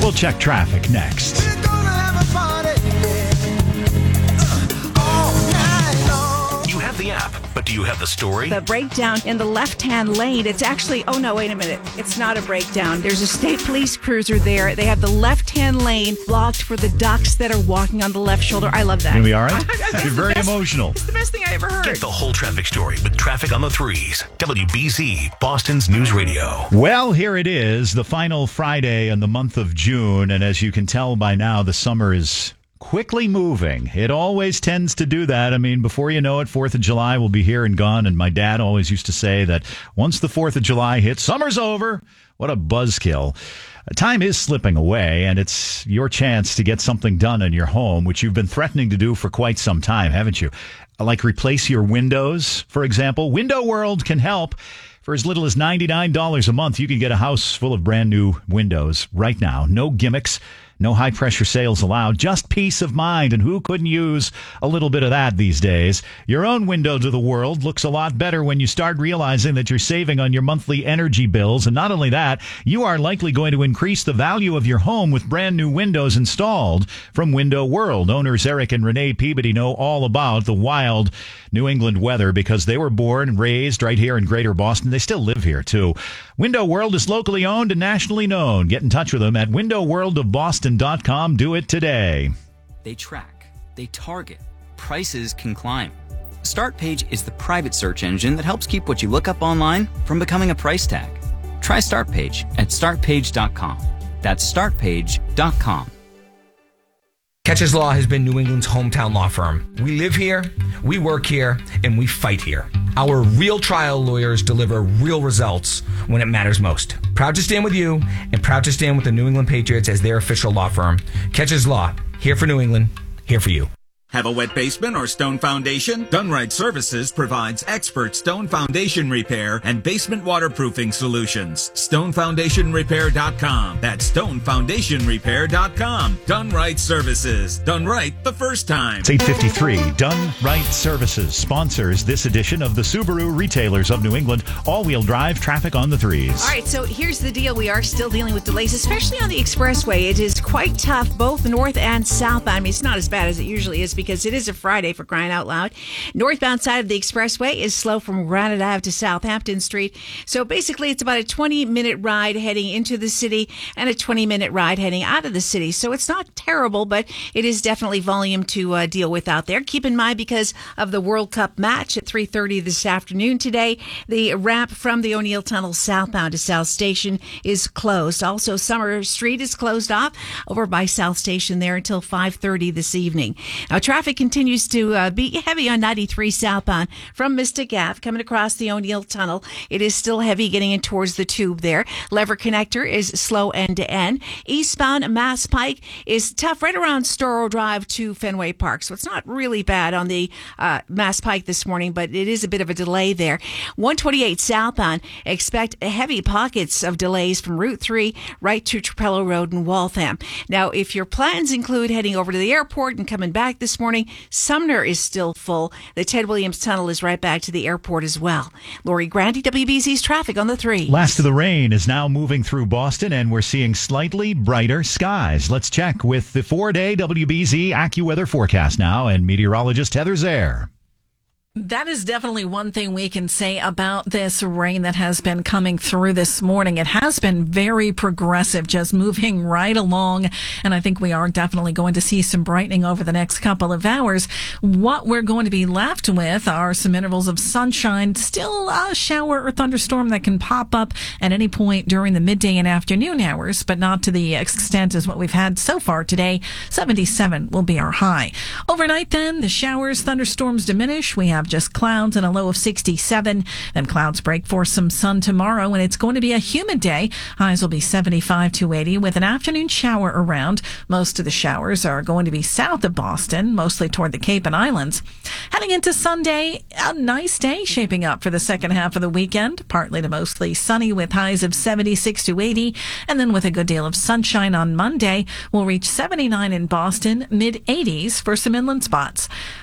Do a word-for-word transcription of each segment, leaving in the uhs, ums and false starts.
We'll check traffic next. We're gonna have a party, yeah. All night long. You have the app, but do you have the story? The breakdown in the left-hand lane, it's actually, oh no, wait a minute. It's not a breakdown. There's a state police cruiser there. They have the left-hand lane blocked for the ducks that are walking on the left shoulder. I love that. You'll be all right? It's You're the very best- emotional. It's the best thing I ever heard. Get the whole traffic story with Traffic on the Threes. W B Z, Boston's News Radio. Well, here it is, the final Friday in the month of June, and as you can tell by now, the summer is quickly moving. It always tends to do that. I mean, before you know it, fourth of July will be here and gone, and my dad always used to say that once the fourth of July hits, summer's over. What a buzzkill. Time is slipping away, and it's your chance to get something done in your home, which you've been threatening to do for quite some time, haven't you? Like replace your windows, for example. Window World can help. For as little as ninety-nine dollars a month, you can get a house full of brand new windows right now. No gimmicks. No high-pressure sales allowed, just peace of mind, and who couldn't use a little bit of that these days? Your own window to the world looks a lot better when you start realizing that you're saving on your monthly energy bills, and not only that, you are likely going to increase the value of your home with brand new windows installed from Window World. Owners Eric and Renee Peabody know all about the wild New England weather because they were born and raised right here in Greater Boston. They still live here, too. Window World is locally owned and nationally known. Get in touch with them at window world of boston dot com. Do it today. They track, they target, prices can climb. StartPage is the private search engine that helps keep what you look up online from becoming a price tag. Try StartPage at start page dot com. That's start page dot com. Catches Law has been New England's hometown law firm. We live here, we work here, and we fight here. Our real trial lawyers deliver real results when it matters most. Proud to stand with you and proud to stand with the New England Patriots as their official law firm. Catches Law, here for New England, here for you. Have a wet basement or stone foundation? Dunright Services provides expert stone foundation repair and basement waterproofing solutions. stone foundation repair dot com. That's stone foundation repair dot com. Dunright Services. Done right the first time. It's eight fifty-three. Done Right Services sponsors this edition of the Subaru Retailers of New England. All-wheel drive traffic on the threes. All right, so here's the deal. We are still dealing with delays, especially on the expressway. It is quite tough, both north and southbound. I mean, it's not as bad as it usually is because it is a Friday, for crying out loud. Northbound side of the expressway is slow from Granite Ave to Southampton Street. So basically, it's about a twenty-minute ride heading into the city and a twenty-minute ride heading out of the city. So it's not terrible, but it is definitely volume to uh, deal with out there. Keep in mind, because of the World Cup match at three thirty this afternoon today, the ramp from the O'Neill Tunnel southbound to South Station is closed. Also, Summer Street is closed off over by South Station there until five thirty this evening. Now, traffic continues to uh, be heavy on ninety-three southbound from Mystic Ave coming across the O'Neill Tunnel. It is still heavy getting in towards the tube there. Lever Connector is slow end to end. Eastbound Mass Pike is tough right around Storrow Drive to Fenway Park. So it's not really bad on the uh, Mass Pike this morning, but it is a bit of a delay there. one twenty-eight southbound, expect heavy pockets of delays from Route three right to Trapello Road in Waltham. Now, if your plans include heading over to the airport and coming back this morning, Sumner is still full. The Ted Williams Tunnel is right back to the airport as well. Lori Grandy, W B C's traffic on the three. Last of the rain is now moving through Boston, and we're seeing slightly brighter skies. Let's check with the four-day W B Z AccuWeather forecast now, and meteorologist Heather Zare. That is definitely one thing we can say about this rain that has been coming through this morning. It has been very progressive, just moving right along. And I think we are definitely going to see some brightening over the next couple of hours. What we're going to be left with are some intervals of sunshine, still a shower or thunderstorm that can pop up at any point during the midday and afternoon hours, but not to the extent as what we've had so far today. seventy-seven will be our high. Overnight then, the showers, thunderstorms diminish. We have just clouds and a low of sixty-seven. Then clouds break for some sun tomorrow, and it's going to be a humid day. Highs will be seventy-five to eighty with an afternoon shower around. Most of the showers are going to be south of Boston, mostly toward the Cape and Islands. Heading into Sunday, a nice day shaping up for the second half of the weekend. Partly to mostly sunny with highs of seventy-six to eighty. And then with a good deal of sunshine on Monday, we'll reach seventy-nine in Boston, mid eighties for some inland spots.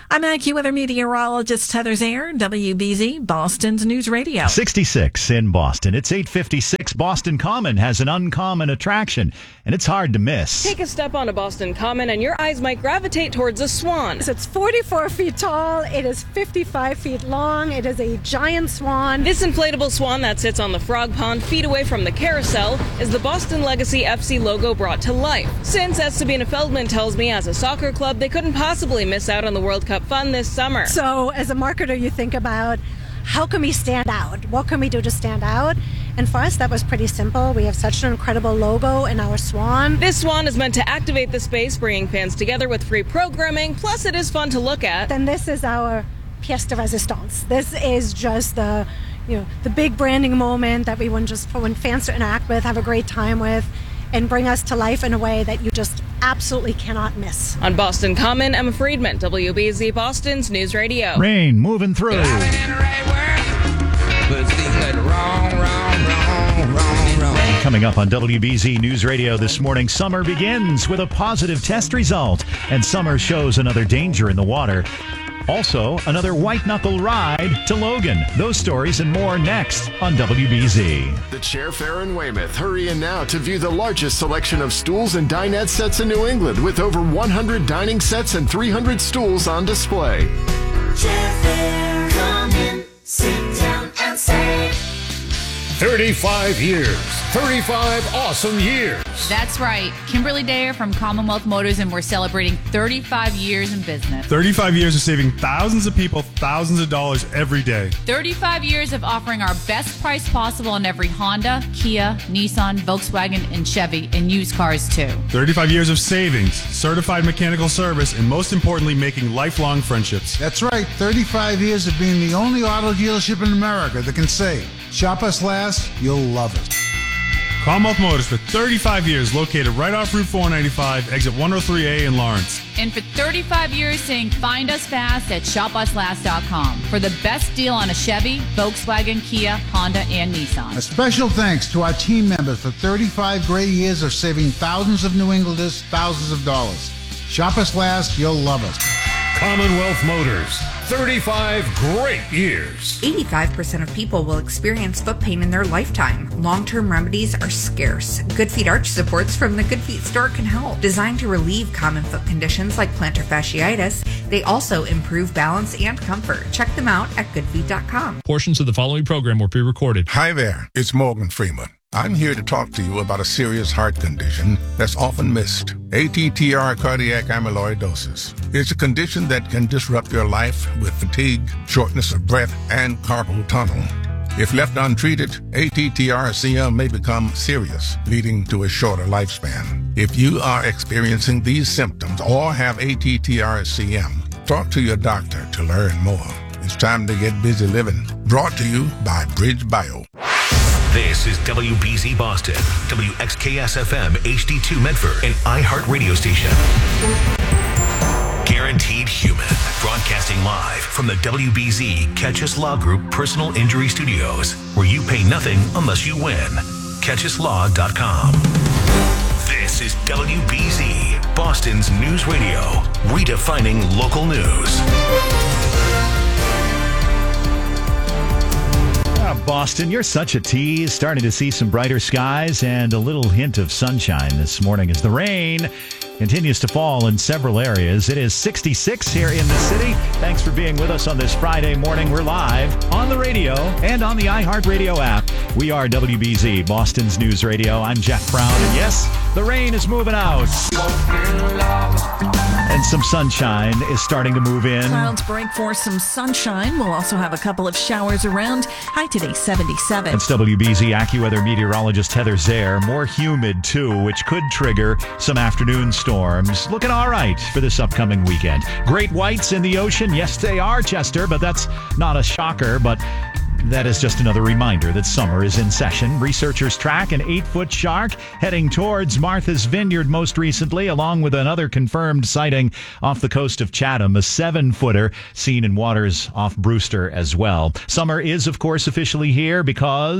I'm AccuWeather meteorologist Heather Zayer, W B Z, Boston's News Radio. sixty-six in Boston. It's eight fifty-six. Boston Common has an uncommon attraction, and it's hard to miss. Take a step onto Boston Common, and your eyes might gravitate towards a swan. So it's forty-four feet tall. It is fifty-five feet long. It is a giant swan. This inflatable swan that sits on the frog pond feet away from the carousel is the Boston Legacy F C logo brought to life. Since, as Sabina Feldman tells me, as a soccer club, they couldn't possibly miss out on the World Cup fun this summer. So as a marketer, you think about how can we stand out? What can we do to stand out? And for us, that was pretty simple. We have such an incredible logo in our swan. This swan is meant to activate the space, bringing fans together with free programming. Plus, it is fun to look at. Then this is our pièce de résistance. This is just the, you know, the big branding moment that we want just for when fans to interact with, have a great time with, and bring us to life in a way that you just absolutely cannot miss. On Boston Common, Emma Friedman, W B Z Boston's News Radio. Rain moving through. Coming up on W B Z News Radio this morning, summer begins with a positive test result, and summer shows another danger in the water. Also, another white-knuckle ride to Logan. Those stories and more next on W B Z. The Chair Fair in Weymouth. Hurry in now to view the largest selection of stools and dinette sets in New England, with over one hundred dining sets and three hundred stools on display. Chair Fair, come in, sit down and save. thirty-five years. thirty-five awesome years. That's right. Kimberly Dayer from Commonwealth Motors, and we're celebrating thirty-five years in business. thirty-five years of saving thousands of people thousands of dollars every day. thirty-five years of offering our best price possible on every Honda, Kia, Nissan, Volkswagen, and Chevy, and used cars too. thirty-five years of savings, certified mechanical service, and most importantly, making lifelong friendships. That's right. thirty-five years of being the only auto dealership in America that can say, shop us last, you'll love it. Commonwealth Motors for thirty-five years, located right off Route four ninety-five, exit one oh three A in Lawrence. And for thirty-five years saying find us fast at shop us last dot com for the best deal on a Chevy, Volkswagen, Kia, Honda, and Nissan. A special thanks to our team members for thirty-five great years of saving thousands of New Englanders thousands of dollars. Shop us last, you'll love us. Commonwealth Motors. thirty-five great years. eighty-five percent of people will experience foot pain in their lifetime. Long-term remedies are scarce. Good Feet Arch Supports from the Good Feet store can help. Designed to relieve common foot conditions like plantar fasciitis, they also improve balance and comfort. Check them out at good feet dot com. Portions of the following program were pre-recorded. Hi there, it's Morgan Freeman. I'm here to talk to you about a serious heart condition that's often missed. A T T R cardiac amyloidosis. It's a condition that can disrupt your life with fatigue, shortness of breath, and carpal tunnel. If left untreated, A T T R C M may become serious, leading to a shorter lifespan. If you are experiencing these symptoms or have A T T R C M, talk to your doctor to learn more. It's time to get busy living. Brought to you by Bridge Bio. This is W B Z Boston, W X K S F M H D two Medford, an iHeart radio station. Guaranteed Human, broadcasting live from the W B Z Catch Us Law Group Personal Injury Studios, where you pay nothing unless you win. catch us law dot com. This is W B Z, Boston's news radio, redefining local news. Boston, you're such a tease. Starting to see some brighter skies and a little hint of sunshine this morning as the rain continues to fall in several areas. It is sixty-six here in the city. Thanks for being with us on this Friday morning. We're live on the radio and on the iHeartRadio app. We are W B Z, Boston's news radio. I'm Jeff Brown, and yes, the rain is moving out. And some sunshine is starting to move in. Clouds break for some sunshine. We'll also have a couple of showers around. High today, seventy-seven. It's W B Z AccuWeather meteorologist Heather Zayer. More humid, too, which could trigger some afternoon storms. Looking all right for this upcoming weekend. Great whites in the ocean. Yes, they are, Chester, but that's not a shocker. But that is just another reminder that summer is in session. Researchers track an eight-foot shark heading towards Martha's Vineyard most recently, along with another confirmed sighting off the coast of Chatham, a seven-footer seen in waters off Brewster as well. Summer is, of course, officially here because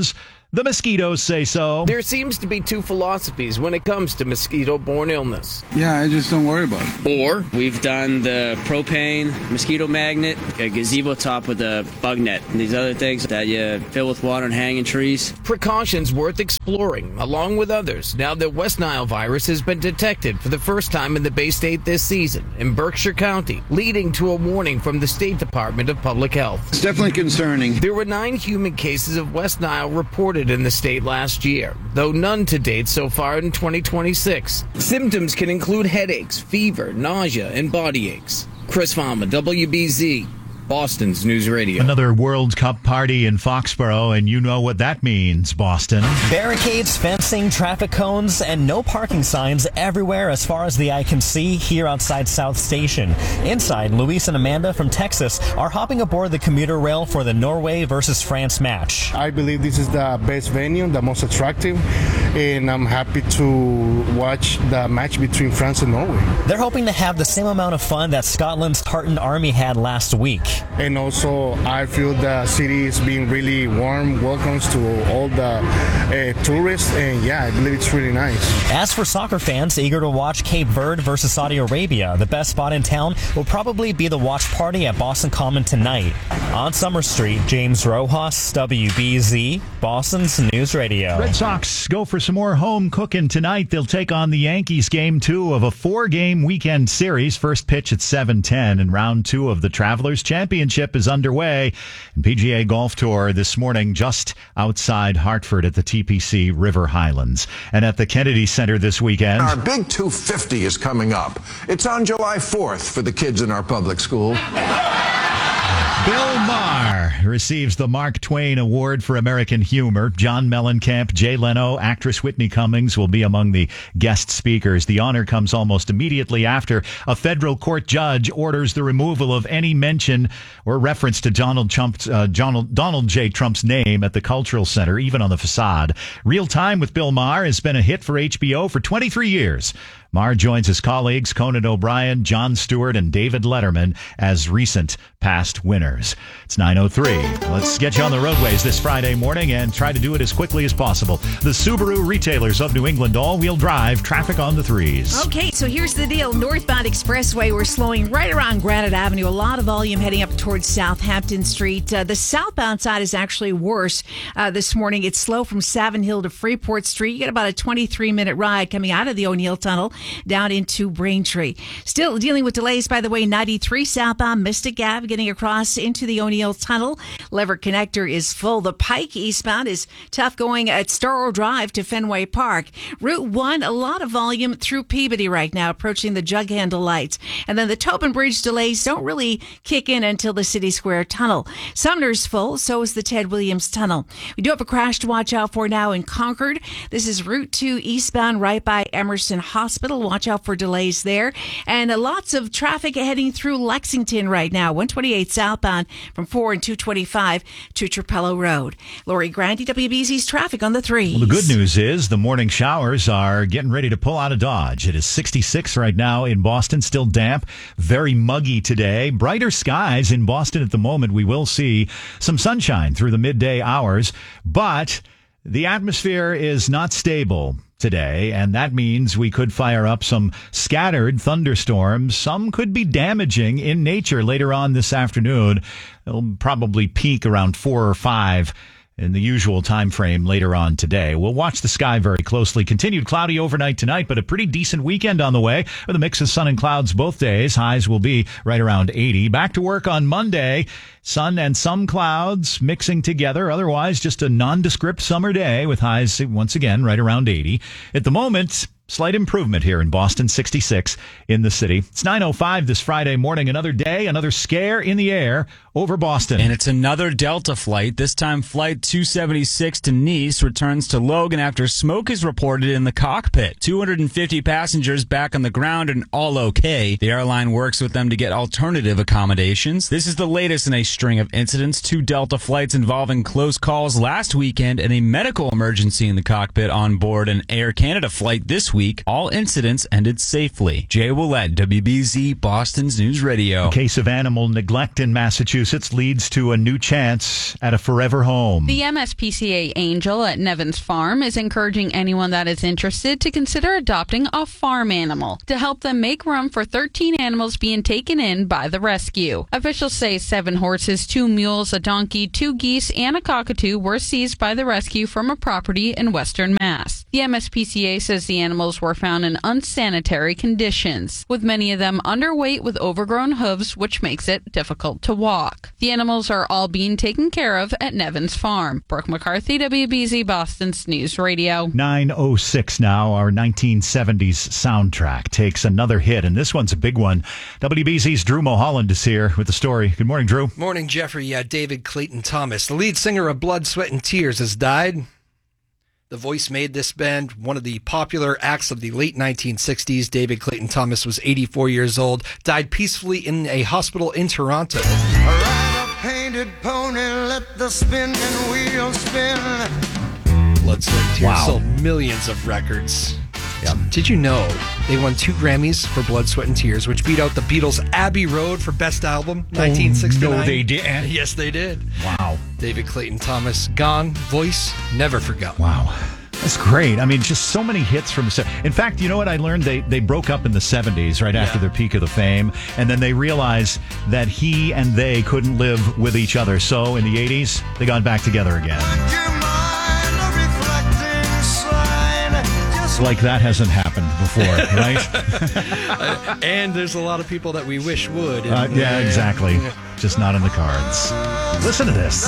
The mosquitoes say so. There seems to be two philosophies when it comes to mosquito-borne illness. Yeah, I just don't worry about it. Or we've done the propane, mosquito magnet, a gazebo top with a bug net, and these other things that you fill with water and hang in trees. Precautions worth exploring, along with others, now that West Nile virus has been detected for the first time in the Bay State this season in Berkshire County, leading to a warning from the State Department of Public Health. It's definitely concerning. There were nine human cases of West Nile reported in the state last year, though none to date so far in twenty twenty-six. Symptoms can include headaches, fever, nausea, and body aches. Chris Fama, W B Z, Boston's News Radio. Another World Cup party in Foxborough, and you know what that means, Boston. Barricades, fencing, traffic cones, and no parking signs everywhere as far as the eye can see here outside South Station. Inside, Luis and Amanda from Texas are hopping aboard the commuter rail for the Norway versus France match. I believe this is the best venue, the most attractive, and I'm happy to watch the match between France and Norway. They're hoping to have the same amount of fun that Scotland's Tartan Army had last week. And also, I feel the city is being really warm welcomes to all the uh, tourists, and yeah, I believe it's really nice. As for soccer fans eager to watch Cape Verde versus Saudi Arabia, the best spot in town will probably be the watch party at Boston Common tonight. On Summer Street, James Rojas, W B Z, Boston's News Radio. Red Sox go for some more home cooking tonight. They'll take on the Yankees game two of a four-game weekend series. First pitch at seven ten, and round two of the Travelers Championship is underway. And P G A Golf Tour this morning just outside Hartford at the T P C River Highlands. And at the Kennedy Center this weekend, our Big two fifty is coming up. It's on July fourth for the kids in our public school. Bill Maher receives the Mark Twain Award for American Humor. John Mellencamp, Jay Leno, actress Whitney Cummings will be among the guest speakers. The honor comes almost immediately after a federal court judge orders the removal of any mention or reference to Donald Trump, uh, Donald, Donald J. Trump's name at the Cultural Center, even on the facade. Real Time with Bill Maher has been a hit for H B O for twenty-three years. Maher joins his colleagues Conan O'Brien, Jon Stewart, and David Letterman as recent past winners. It's nine oh three. Let's get you on the roadways this Friday morning and try to do it as quickly as possible. The Subaru retailers of New England all-wheel drive, traffic on the threes. Okay, so here's the deal. Northbound Expressway, we're slowing right around Granite Avenue. A lot of volume heading up towards Southampton Street. Uh, the southbound side is actually worse uh, this morning. It's slow from Savin Hill to Freeport Street. You get about a twenty-three minute ride coming out of the O'Neill Tunnel down into Braintree. Still dealing with delays, by the way, ninety-three southbound Mystic Ave getting across into the O'Neill Tunnel. Lever Connector is full. The Pike eastbound is tough going at Storrow Drive to Fenway Park. Route one, a lot of volume through Peabody right now, approaching the Jug Handle lights. And then the Tobin Bridge delays don't really kick in until the City Square Tunnel. Sumner's full, so is the Ted Williams Tunnel. We do have a crash to watch out for now in Concord. This is Route two eastbound right by Emerson Hospital. Watch out for delays there. And uh, lots of traffic heading through Lexington right now. one twenty-eight southbound from four and two twenty-five to Trapello Road. Lori Grandy, W B Z's traffic on the threes. Well, the good news is the morning showers are getting ready to pull out of Dodge. It is sixty-six right now in Boston, still damp, very muggy today. Brighter skies in Boston at the moment. We will see some sunshine through the midday hours, but the atmosphere is not stable today, and that means we could fire up some scattered thunderstorms. Some could be damaging in nature later on this afternoon. It'll probably peak around four or five in the usual time frame later on today. We'll watch the sky very closely. Continued cloudy overnight tonight, but a pretty decent weekend on the way with a mix of sun and clouds both days. Highs will be right around eighty. Back to work on Monday. Sun and some clouds mixing together. Otherwise, just a nondescript summer day with highs once again right around eighty. At the moment, slight improvement here in Boston, sixty-six in the city. It's nine oh five this Friday morning. Another day, another scare in the air over Boston. And it's another Delta flight. This time, Flight two seventy-six to Nice returns to Logan after smoke is reported in the cockpit. two hundred fifty passengers back on the ground and all okay. The airline works with them to get alternative accommodations. This is the latest in a string of incidents. Two Delta flights involving close calls last weekend and a medical emergency in the cockpit on board an Air Canada flight this week. week. All incidents ended safely. Jay Willett, W B Z, Boston's News Radio. A case of animal neglect in Massachusetts leads to a new chance at a forever home. The M S P C A Angel at Nevins Farm is encouraging anyone that is interested to consider adopting a farm animal to help them make room for thirteen animals being taken in by the rescue. Officials say seven horses, two mules, a donkey, two geese, and a cockatoo were seized by the rescue from a property in Western Mass. The M S P C A says the animals were found in unsanitary conditions, with many of them underweight with overgrown hooves, which makes it difficult to walk. The animals are all being taken care of at Nevins Farm. Brooke McCarthy, W B Z, Boston's News Radio. nine oh six now. Our nineteen seventies soundtrack takes another hit, and this one's a big one. W B Z's Drew Mulholland is here with the story. Good morning, Drew. Morning, Jeffrey. Yeah, David Clayton Thomas, the lead singer of Blood, Sweat, and Tears, has died. The voice made this band one of the popular acts of the late nineteen sixties. David Clayton Thomas was eighty-four years old, died peacefully in a hospital in Toronto. Ride a painted pony, let the spinning wheel spin. Blood, Sweat, and Tears Wow. sold millions of records. Yep. Did you know they won two Grammys for Blood, Sweat, and Tears, which beat out the Beatles' Abbey Road for Best Album, nineteen sixty-nine? no, they did. Yes, they did. Wow. David Clayton Thomas, gone, voice never forgotten. Wow. That's great. I mean, just so many hits from the se- In fact, you know what I learned? They they broke up in the seventies, right after their peak of the fame, and then they realized that he and they couldn't live with each other. So in the eighties, they got back together again. Like that hasn't happened before, right? uh, and there's a lot of people that we wish would. Uh, yeah, exactly. Just not in the cards. Listen to this.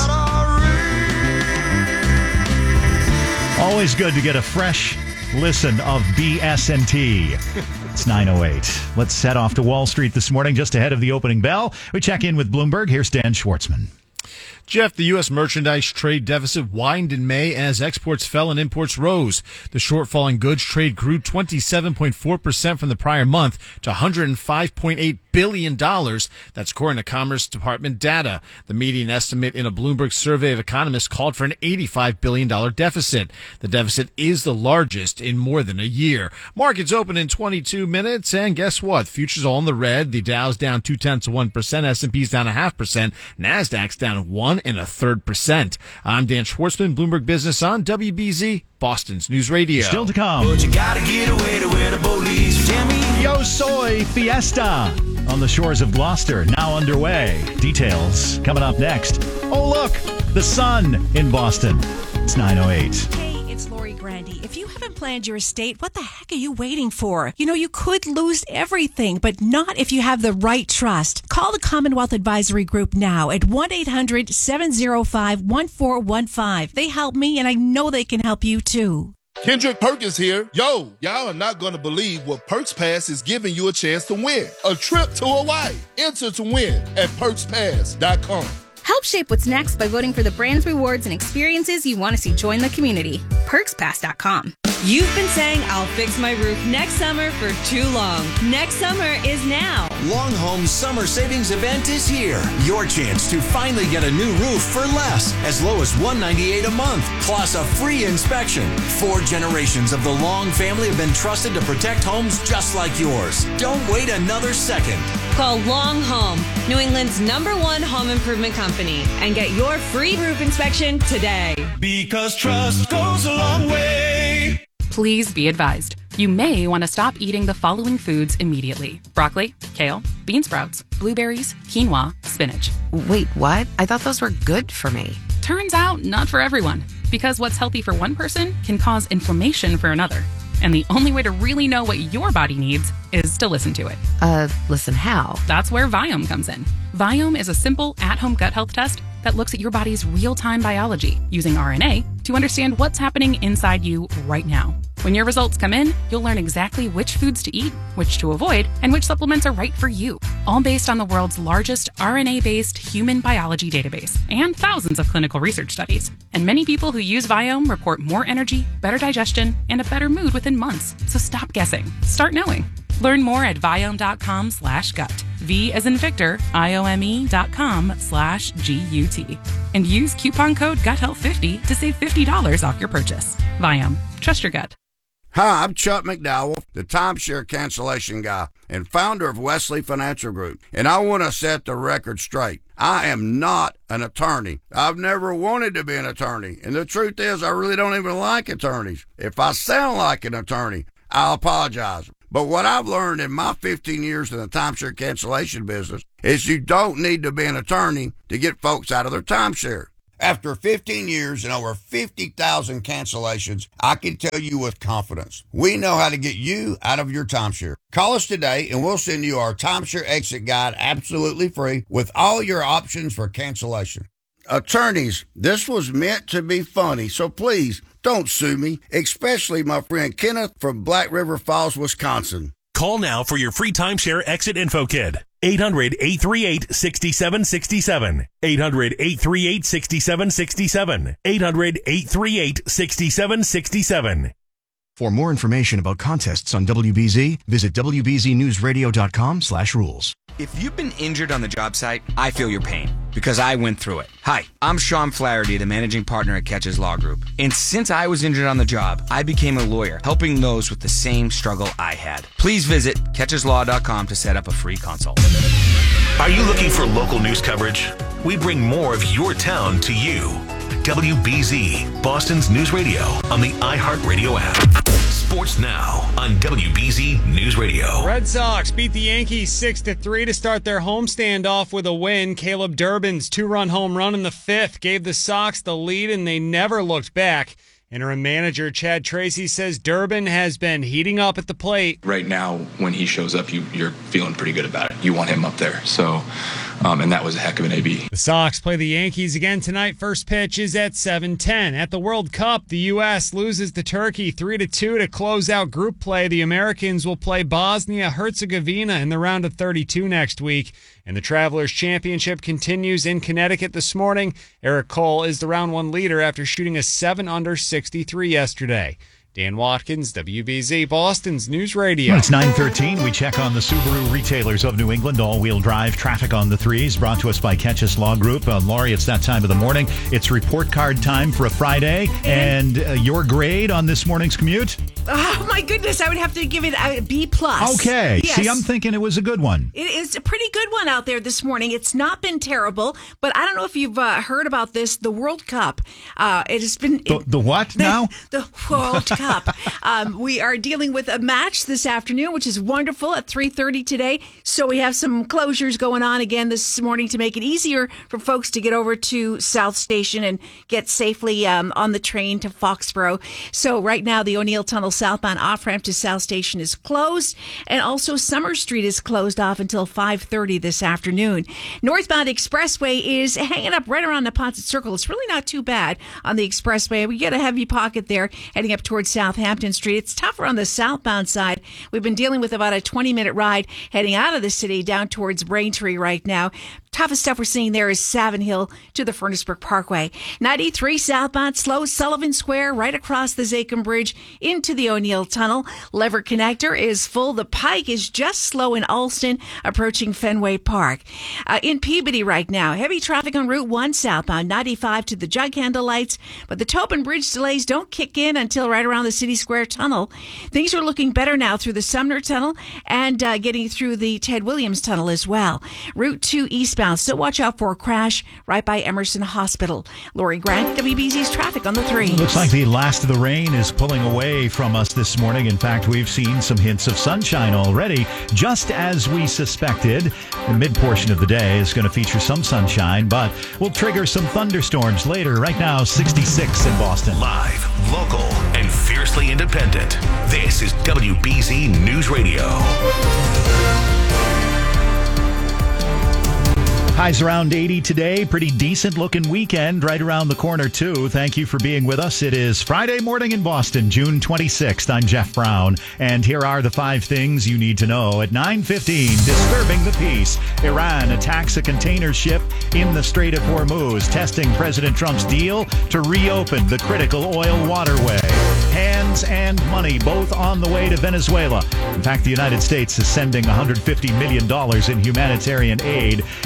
Always good to get a fresh listen of B S and T. It's nine oh eight. Let's head off to Wall Street this morning, just ahead of the opening bell. We check in with Bloomberg. Here's Dan Schwartzman. Jeff, the U S merchandise trade deficit widened in May as exports fell and imports rose. The shortfall in goods trade grew twenty-seven point four percent from the prior month to one hundred five point eight billion dollars. That's according to Commerce Department data. The median estimate in a Bloomberg survey of economists called for an eighty-five billion dollars deficit. The deficit is the largest in more than a year. Markets open in twenty-two minutes, and guess what? Futures all in the red. The Dow's down two-tenths of one percent. S and P's down a half percent. NASDAQ's down one and a third percent. I'm Dan Schwartzman, Bloomberg Business on W B Z, Boston's News Radio. Still to come. But you gotta get away to where the police jam me. Yo Soy Fiesta on the shores of Gloucester, now underway. Details coming up next. Oh, look, the sun in Boston. It's nine oh eight. Hey, it's Lori Grandy. If you haven't planned your estate, what the heck are you waiting for? You know, you could lose everything, but not if you have the right trust. Call the Commonwealth Advisory Group now at one eight hundred seven oh five one four one five. They help me, and I know they can help you, too. Kendrick Perkins here. Yo, y'all are not going to believe what Perks Pass is giving you a chance to win. A trip to Hawaii. Enter to win at perks pass dot com. Help shape what's next by voting for the brands, rewards, and experiences you want to see join the community. perks pass dot com. You've been saying I'll fix my roof next summer for too long. Next summer is now. Long Home's summer savings event is here. Your chance to finally get a new roof for less, as low as one hundred ninety-eight dollars a month, plus a free inspection. Four generations of the Long family have been trusted to protect homes just like yours. Don't wait another second. Call Long Home, New England's number one home improvement company, and get your free roof inspection today. Because trust goes a long way. Please be advised. You may want to stop eating the following foods immediately. Broccoli, kale, bean sprouts, blueberries, quinoa, spinach. Wait, what? I thought those were good for me. Turns out, not for everyone. Because what's healthy for one person can cause inflammation for another. And the only way to really know what your body needs is to listen to it. Uh, listen how? That's where Viome comes in. Viome is a simple, at-home gut health test that looks at your body's real-time biology using R N A to understand what's happening inside you right now. When your results come in, you'll learn exactly which foods to eat, which to avoid, and which supplements are right for you. All based on the world's largest R N A-based human biology database and thousands of clinical research studies. And many people who use Viome report more energy, better digestion, and a better mood within months. So stop guessing. Start knowing. Learn more at Viome.com slash gut. V as in Victor, I-O-M-E dot com slash G-U-T. And use coupon code Gut Health fifty to save fifty dollars off your purchase. Viome. Trust your gut. Hi, I'm Chuck McDowell, the timeshare cancellation guy and founder of Wesley Financial Group, and I want to set the record straight. I am not an attorney. I've never wanted to be an attorney, and the truth is I really don't even like attorneys. If I sound like an attorney, I'll apologize. But what I've learned in my fifteen years in the timeshare cancellation business is you don't need to be an attorney to get folks out of their timeshare. After fifteen years and over fifty thousand cancellations, I can tell you with confidence, we know how to get you out of your timeshare. Call us today and we'll send you our timeshare exit guide absolutely free with all your options for cancellation. Attorneys, this was meant to be funny, so please don't sue me, especially my friend Kenneth from Black River Falls, Wisconsin. Call now for your free timeshare exit info kit. eight hundred, eight three eight, six seven six seven. eight hundred, eight three eight, six seven six seven. eight hundred, eight three eight, six seven six seven. For more information about contests on W B Z, visit W B Z news radio dot com slash rules. If you've been injured on the job site, I feel your pain because I went through it. Hi, I'm Sean Flaherty, the managing partner at Catches Law Group. And since I was injured on the job, I became a lawyer, helping those with the same struggle I had. Please visit catches law dot com to set up a free consult. Are you looking for local news coverage? We bring more of your town to you. W B Z, Boston's news radio on the iHeartRadio app. Sports now on W B Z News Radio. Red Sox beat the Yankees six to three to start their homestand off with a win. Caleb Durbin's two-run home run in the fifth gave the Sox the lead, and they never looked back. Interim manager Chad Tracy says Durbin has been heating up at the plate. Right now, when he shows up, you, you're feeling pretty good about it. You want him up there. So, um, and that was a heck of an A B. The Sox play the Yankees again tonight. First pitch is at seven ten. At the World Cup, the U S loses to Turkey three to two to close out group play. The Americans will play Bosnia-Herzegovina in the round of thirty-two next week. And the Travelers Championship continues in Connecticut this morning. Eric Cole is the round one leader after shooting a seven under sixty-three yesterday. Dan Watkins, W B Z, Boston's News Radio. Well, it's nine thirteen. We check on the Subaru retailers of New England. All-wheel drive traffic on the threes, brought to us by Catches Law Group. Uh, Laurie, it's that time of the morning. It's report card time for a Friday. And uh, your grade on this morning's commute? Oh, my goodness. I would have to give it a B plus. Okay. Yes. See, I'm thinking it was a good one. It is a pretty good one out there this morning. It's not been terrible, but I don't know if you've uh, heard about this, the World Cup. Uh, it has been... The, the what the, now? The World Cup. Um, we are dealing with a match this afternoon, which is wonderful, at three thirty today. So we have some closures going on again this morning to make it easier for folks to get over to South Station and get safely um, on the train to Foxborough. So right now, the O'Neill Tunnel southbound off-ramp to South Station is closed, and also Summer Street is closed off until five thirty this afternoon. Northbound Expressway is hanging up right around the Ponset Circle. It's really not too bad on the expressway. We get a heavy pocket there heading up towards Southampton Street. It's tougher on the southbound side. We've been dealing with about a twenty-minute ride heading out of the city down towards Braintree right now. Toughest stuff we're seeing there is Savin Hill to the Furnaceburg Parkway. ninety-three southbound slow Sullivan Square right across the Zakim Bridge into the O'Neill Tunnel. Lever Connector is full. The Pike is just slow in Alston approaching Fenway Park. Uh, in Peabody right now, heavy traffic on Route one southbound ninety-five to the Jug Handle lights, but the Tobin Bridge delays don't kick in until right around the City Square Tunnel. Things are looking better now through the Sumner Tunnel and uh, getting through the Ted Williams Tunnel as well. Route two eastbound, so watch out for a crash right by Emerson Hospital. Lori Grant, W B Z's traffic on the three. Looks like the last of the rain is pulling away from us this morning. In fact, we've seen some hints of sunshine already, just as we suspected. The mid portion of the day is going to feature some sunshine, but we'll trigger some thunderstorms later. Right now, sixty-six in Boston. Live, local, and fiercely independent. This is W B Z News Radio. Highs around eighty today. Pretty decent looking weekend right around the corner, too. Thank you for being with us. It is Friday morning in Boston, June twenty-sixth. I'm Jeff Brown, and here are the five things you need to know. At nine fifteen, disturbing the peace. Iran attacks a container ship in the Strait of Hormuz, testing President Trump's deal to reopen the critical oil waterway. Hands and money both on the way to Venezuela. In fact, the United States is sending one hundred fifty million dollars in humanitarian aid as the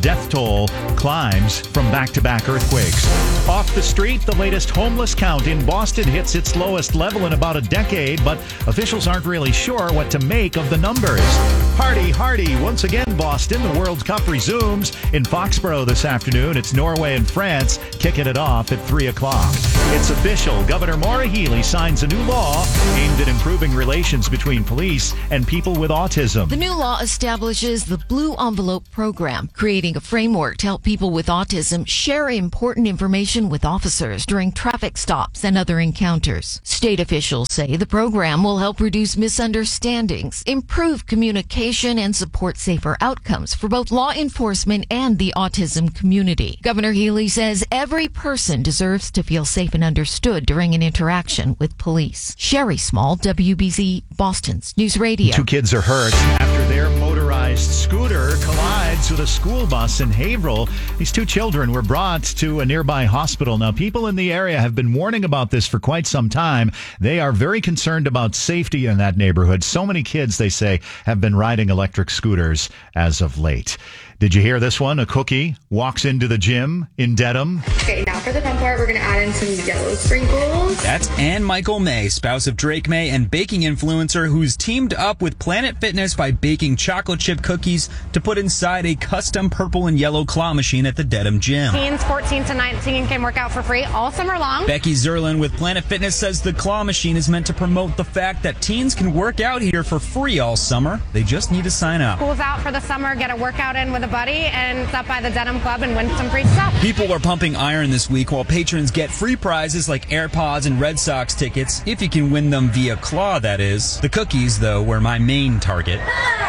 death toll climbs from back-to-back earthquakes. Off the street, the latest homeless count in Boston hits its lowest level in about a decade, but officials aren't really sure what to make of the numbers. Hardy, hardy, once again, Boston. The World Cup resumes in Foxborough this afternoon. It's Norway and France kicking it off at three o'clock. It's official. Governor Maura Healey signs a new law aimed at improving relations between police and people with autism. The new law establishes the Blue Envelope Program, creating a framework to help people with autism share important information with officers during traffic stops and other encounters. State officials say the program will help reduce misunderstandings, improve communication, and support safer outcomes for both law enforcement and the autism community. Governor Healey says every person deserves to feel safe and understood during an interaction with police. Sherry Small, W B Z, Boston's News Radio. Two kids are hurt after their motorized scooter collides with a school bus in Haverhill. These two children were brought to a nearby hospital. Now, people in the area have been warning about this for quite some time. They are very concerned about safety in that neighborhood. So many kids, they say, have been riding electric scooters as of late. Did you hear this one? A cookie walks into the gym in Dedham. Okay, now for the fun part, we're going to add in some yellow sprinkles. That's Ann Michael May, spouse of Drake May and baking influencer who's teamed up with Planet Fitness by baking chocolate chip cookies to put inside a custom purple and yellow claw machine at the Dedham gym. Teens fourteen to nineteen can work out for free all summer long. Becky Zerlin with Planet Fitness says the claw machine is meant to promote the fact that teens can work out here for free all summer. They just need to sign up. School's out for the summer, get a workout in with a buddy, and stop by the Dedham Club and win some free stuff. People are pumping iron this week while patrons get free prizes like AirPods and Red Sox tickets, if you can win them via claw, that is. The cookies, though, were my main target.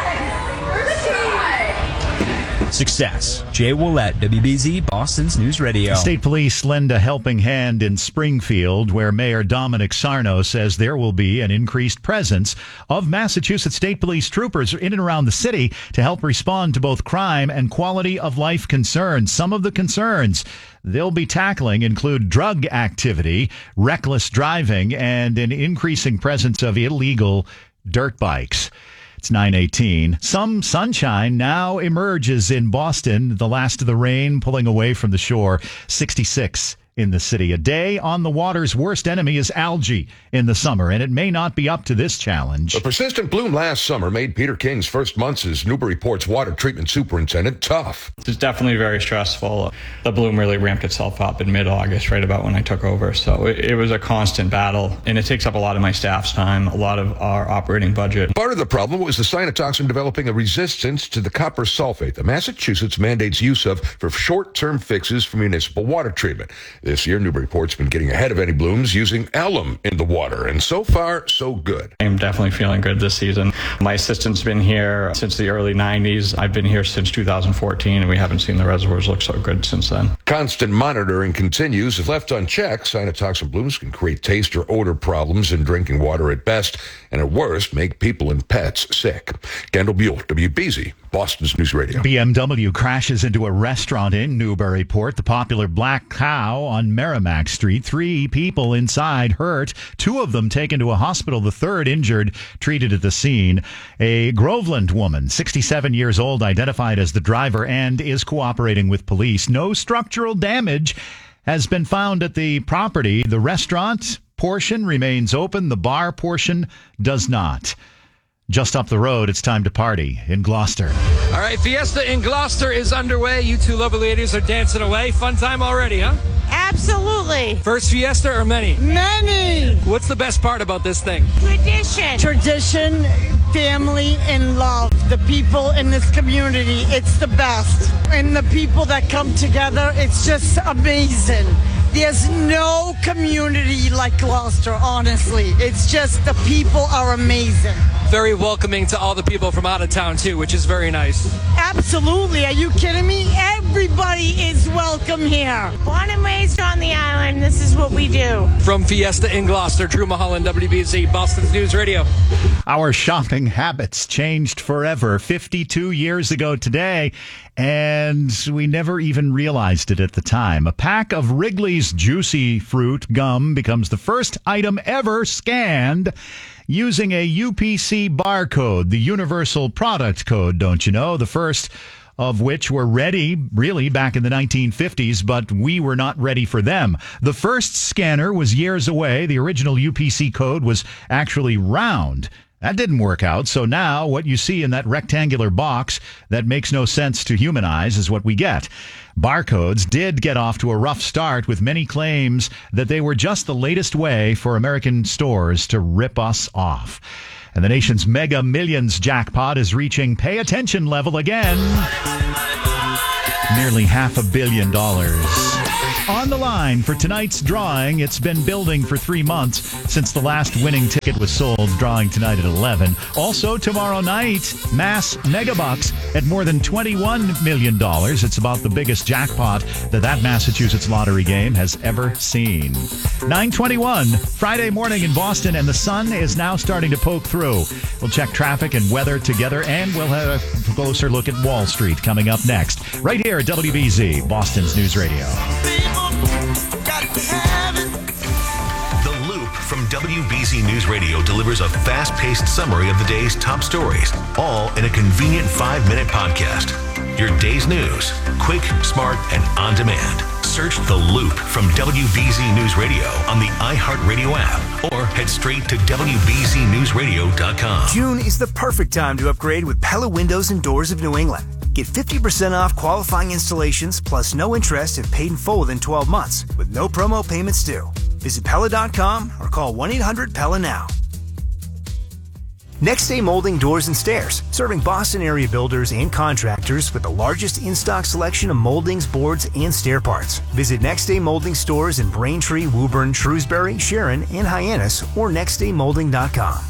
Success. Jay Willett, W B Z, Boston's News Radio. State Police lend a helping hand in Springfield, where Mayor Dominic Sarno says there will be an increased presence of Massachusetts State Police troopers in and around the city to help respond to both crime and quality of life concerns. Some of the concerns they'll be tackling include drug activity, reckless driving, and an increasing presence of illegal dirt bikes. It's nine eighteen. Some sunshine now emerges in Boston. The last of the rain pulling away from the shore. sixty-six in the city. A day on the water's worst enemy is algae in the summer, and it may not be up to this challenge. The persistent bloom last summer made Peter King's first months as Newburyport's water treatment superintendent tough. It's definitely very stressful. The bloom really ramped itself up in mid-August, right about when I took over. So it, it was a constant battle, and it takes up a lot of my staff's time, a lot of our operating budget. Part of the problem was the cyanotoxin developing a resistance to the copper sulfate that Massachusetts mandates use of for short-term fixes for municipal water treatment. This year, Newburyport's been getting ahead of any blooms using alum in the water, and so far, so good. I'm definitely feeling good this season. My assistant's been here since the early nineties. I've been here since two thousand fourteen, and we haven't seen the reservoirs look so good since then. Constant monitoring continues. If left unchecked, cyanotoxin blooms can create taste or odor problems in drinking water at best, and at worst, make people and pets sick. Kendall Buell, W B Z, Boston's News Radio. B M W crashes into a restaurant in Newburyport, the popular Black Cow on Merrimack Street. Three people inside hurt, two of them taken to a hospital, the third injured, treated at the scene. A Groveland woman, sixty-seven years old, identified as the driver and is cooperating with police. No structural damage has been found at the property. The restaurant portion remains open. The bar portion does not. Just up the road, it's time to party in Gloucester. All right, Fiesta in Gloucester is underway. You two lovely ladies are dancing away. Fun time already, huh? Absolutely. First Fiesta or many? Many. What's the best part about this thing? Tradition. Tradition, family, and love. The people in this community, it's the best. And the people that come together, it's just amazing. There's no community like Gloucester, honestly. It's just the people are amazing. Very welcoming to all the people from out of town, too, which is very nice. Absolutely. Are you kidding me? Everybody is welcome here. Born and raised on the island, this is what we do. From Fiesta in Gloucester, Drew Mulholland, W B Z, Boston's News Radio. Our shopping habits changed forever fifty-two years ago today, and we never even realized it at the time. A pack of Wrigley's Juicy Fruit gum becomes the first item ever scanned using a U P C barcode, the Universal Product Code, don't you know? The first of which were ready really back in the nineteen fifties, but we were not ready for them. The first scanner was years away. The original U P C code was actually round. That didn't work out, so now what you see in that rectangular box that makes no sense to human eyes is what we get. Barcodes did get off to a rough start with many claims that they were just the latest way for American stores to rip us off. And the nation's Mega Millions jackpot is reaching pay attention level again. Nearly half a billion dollars. On the line for tonight's drawing, it's been building for three months since the last winning ticket was sold, drawing tonight at eleven. Also, tomorrow night, Mass Megabucks at more than twenty-one million dollars. It's about the biggest jackpot that that Massachusetts lottery game has ever seen. nine twenty-one, Friday morning in Boston, and the sun is now starting to poke through. We'll check traffic and weather together, and we'll have a closer look at Wall Street coming up next, right here at W B Z, Boston's News Radio. The Loop from W B Z News Radio delivers a fast-paced summary of the day's top stories, all in a convenient five-minute podcast. Your day's news, quick, smart, and on demand. Search The Loop from W B Z News Radio on the iHeartRadio app or head straight to W B Z News Radio dot com. June is the perfect time to upgrade with Pella Windows and Doors of New England. Get fifty percent off qualifying installations plus no interest if paid in full within twelve months with no promo payments due. Visit Pella dot com or call one eight hundred Pella now. Next Day Molding Doors and Stairs, serving Boston area builders and contractors with the largest in-stock selection of moldings, boards, and stair parts. Visit Next Day Molding stores in Braintree, Woburn, Shrewsbury, Sharon, and Hyannis or next day molding dot com.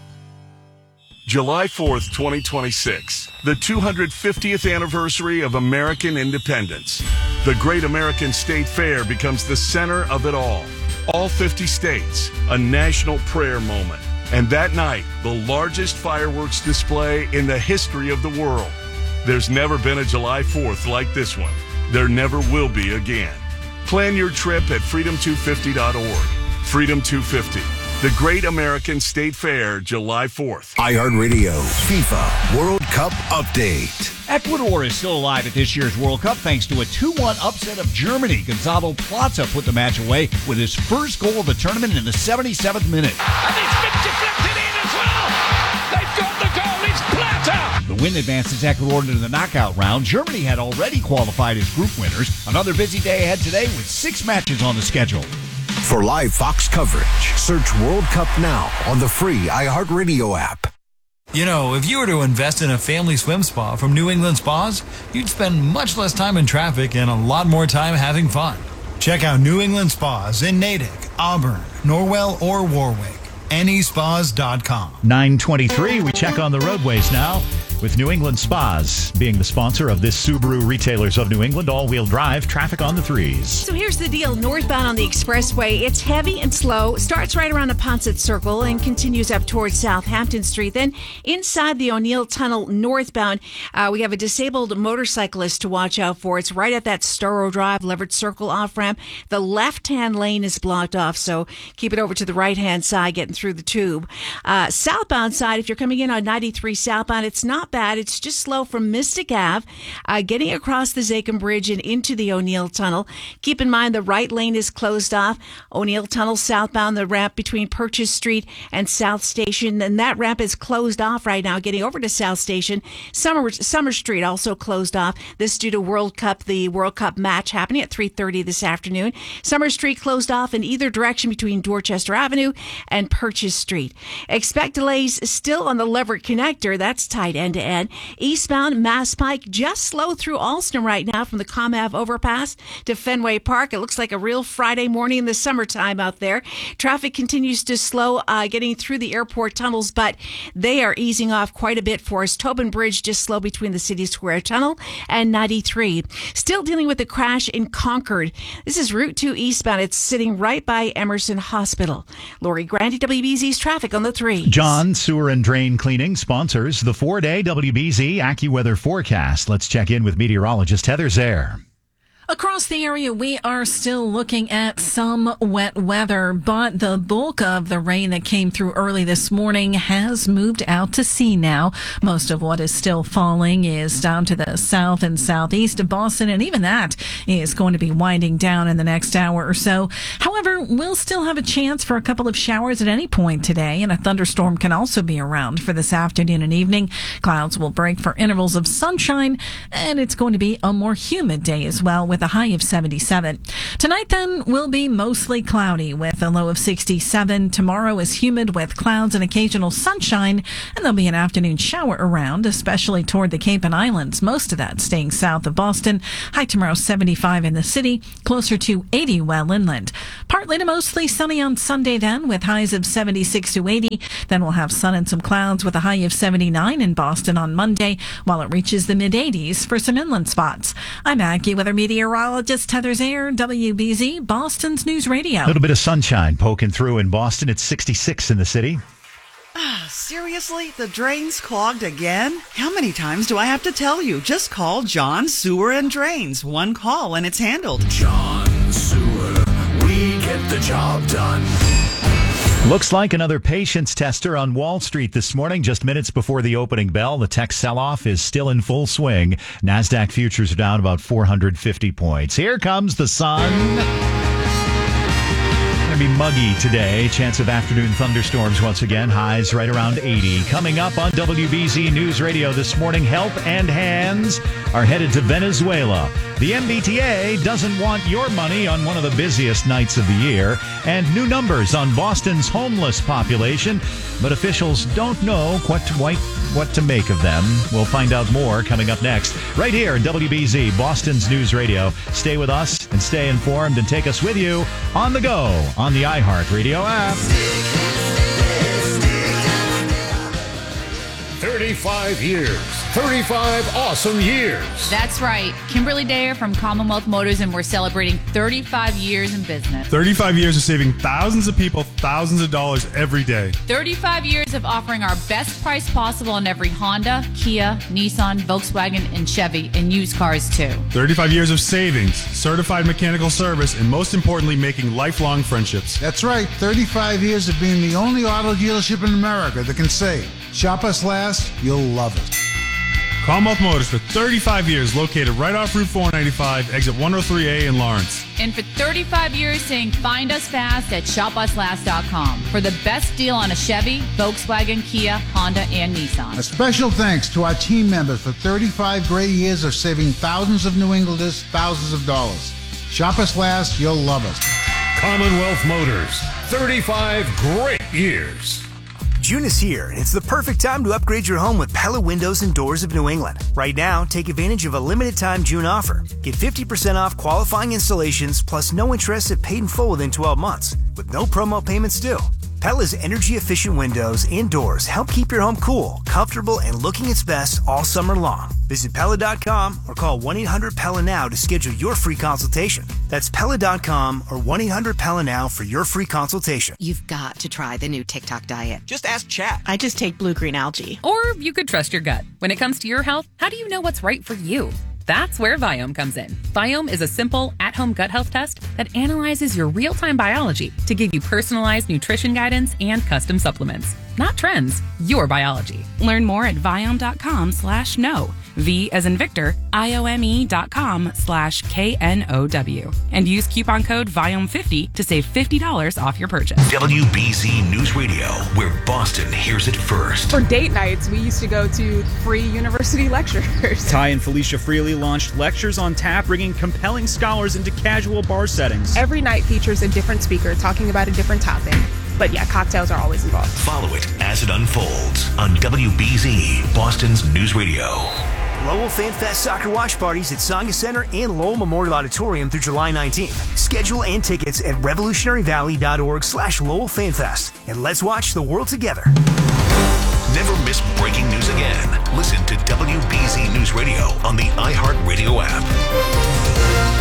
July fourth, twenty twenty-six, the two hundred fiftieth anniversary of American independence. The Great American State Fair becomes the center of it all. All fifty states, a national prayer moment. And that night, the largest fireworks display in the history of the world. There's never been a July fourth like this one. There never will be again. Plan your trip at freedom two fifty dot org. Freedom two fifty. The Great American State Fair, July fourth. iHeartRadio FIFA World Cup Update. Ecuador is still alive at this year's World Cup thanks to a two one upset of Germany. Gonzalo Plata put the match away with his first goal of the tournament in the seventy-seventh minute. And it's been deflected in as well. They've got the goal. It's Plata. The win advances Ecuador into the knockout round. Germany had already qualified as group winners. Another busy day ahead today with six matches on the schedule. For live Fox coverage, search World Cup now on the free iHeartRadio app. You know, if you were to invest in a family swim spa from New England Spas, you'd spend much less time in traffic and a lot more time having fun. Check out New England Spas in Natick, Auburn, Norwell, or Warwick. N E spas dot com. nine twenty-three, we check on the roadways now with New England Spas being the sponsor of this Subaru Retailers of New England all-wheel drive traffic on the threes. So here's the deal. Northbound on the expressway, it's heavy and slow. Starts right around the Ponset Circle and continues up towards Southampton Street. Then inside the O'Neill Tunnel northbound, uh, we have a disabled motorcyclist to watch out for. It's right at that Storrow Drive, Leverett Circle off-ramp. The left-hand lane is blocked off, so keep it over to the right-hand side, getting through the tube. Uh, southbound side, if you're coming in on ninety-three southbound, it's not bad. It's just slow from Mystic Ave, uh, getting across the Zachem Bridge and into the O'Neill Tunnel. Keep in mind the right lane is closed off. O'Neill Tunnel southbound, the ramp between Purchase Street and South Station, and that ramp is closed off right now, getting over to South Station. Summer, Summer Street also closed off. This due to World Cup, the World Cup match happening at three thirty this afternoon. Summer Street closed off in either direction between Dorchester Avenue and Purchase Street. Expect delays still on the Leverett Connector. That's tight end to end. Eastbound Mass Pike just slow through Alston right now from the Com Ave overpass to Fenway Park. It looks like a real Friday morning in the summertime out there. Traffic continues to slow uh, getting through the airport tunnels, but they are easing off quite a bit for us. Tobin Bridge just slow between the City Square Tunnel and ninety-three. Still dealing with the crash in Concord. This is Route two eastbound. It's sitting right by Emerson Hospital. Lori Grandy, W B Z's traffic on the three. John Sewer and Drain Cleaning sponsors the four-day W B Z AccuWeather forecast. Let's check in with meteorologist Heather Zare. Across the area, we are still looking at some wet weather, but the bulk of the rain that came through early this morning has moved out to sea now. Most of what is still falling is down to the south and southeast of Boston, and even that is going to be winding down in the next hour or so. However, we'll still have a chance for a couple of showers at any point today, and a thunderstorm can also be around for this afternoon and evening. Clouds will break for intervals of sunshine, and it's going to be a more humid day as well, with a high of seventy-seven. Tonight, then, will be mostly cloudy with a low of sixty-seven. Tomorrow is humid with clouds and occasional sunshine, and there'll be an afternoon shower around, especially toward the Cape and Islands. Most of that staying south of Boston. High tomorrow, seventy-five in the city, closer to eighty well inland. Partly to mostly sunny on Sunday then, with highs of seventy-six to eighty. Then we'll have sun and some clouds with a high of seventy-nine in Boston on Monday, while it reaches the mid-eighties for some inland spots. I'm AccuWeather meteorologist Heather Zayer, W B Z, Boston's News Radio. A little bit of sunshine poking through in Boston. It's sixty-six in the city. Ah, seriously? The drain's clogged again? How many times do I have to tell you? Just call John Sewer and Drains. One call and it's handled. John Sewer, we get the job done. Looks like another patience tester on Wall Street this morning, just minutes before the opening bell. The tech sell-off is still in full swing. NASDAQ futures are down about four hundred fifty points. Here comes the sun. Going to be muggy today. Chance of afternoon thunderstorms once again. Highs right around eighty. Coming up on W B Z News Radio this morning, Help and Hands are headed to Venezuela. The M B T A doesn't want your money on one of the busiest nights of the year. And new numbers on Boston's homeless population. But officials don't know what to, what to make of them. We'll find out more coming up next. Right here in W B Z, Boston's News Radio. Stay with us and stay informed and take us with you on the go on the iHeartRadio app. thirty-five years. thirty-five awesome years. That's right. Kimberly Dayer from Commonwealth Motors, and we're celebrating thirty-five years in business. thirty-five years of saving thousands of people thousands of dollars every day. thirty-five years of offering our best price possible on every Honda, Kia, Nissan, Volkswagen, and Chevy, and used cars too. thirty-five years of savings, certified mechanical service, and most importantly, making lifelong friendships. That's right. thirty-five years of being the only auto dealership in America that can say, shop us last, you'll love it. Commonwealth Motors for thirty-five years, located right off Route four ninety-five, exit one oh three A in Lawrence. And for thirty-five years saying find us fast at shop us last dot com for the best deal on a Chevy, Volkswagen, Kia, Honda, and Nissan. A special thanks to our team members for thirty-five great years of saving thousands of New Englanders thousands of dollars. Shop us last, you'll love us. Commonwealth Motors, thirty-five great years. June is here, and it's the perfect time to upgrade your home with Pella Windows and Doors of New England. Right now, take advantage of a limited-time June offer. Get fifty percent off qualifying installations, plus no interest if paid in full within twelve months, with no promo payments due. Pella's energy-efficient windows and doors help keep your home cool, comfortable, and looking its best all summer long. Visit Pella dot com or call one eight hundred P E L L A now to schedule your free consultation. That's Pella dot com or one eight hundred P E L L A now for your free consultation. You've got to try the new TikTok diet. Just ask Chat. I just take blue-green algae. Or you could trust your gut. When it comes to your health, how do you know what's right for you? That's where Viome comes in. Viome is a simple, at-home gut health test that analyzes your real-time biology to give you personalized nutrition guidance and custom supplements. Not trends, your biology. Learn more at Viome.com slash no. V as in Victor, I-O-M-E dot com slash K N O W. And use coupon code Viome fifty to save fifty dollars off your purchase. W B Z News Radio, where Boston hears it first. For date nights, we used to go to free university lectures. Ty and Felicia Freely launched Lectures on Tap, bringing compelling scholars into casual bar settings. Every night features a different speaker talking about a different topic. But yeah, cocktails are always involved. Follow it as it unfolds on W B Z, Boston's News Radio. Lowell Fan Fest soccer watch parties at Saga Center and Lowell Memorial Auditorium through July nineteenth. Schedule and tickets at revolutionaryvalley.org slash Lowell Fan Fest. And let's watch the world together. Never miss breaking news again. Listen to W B Z News Radio on the iHeartRadio app.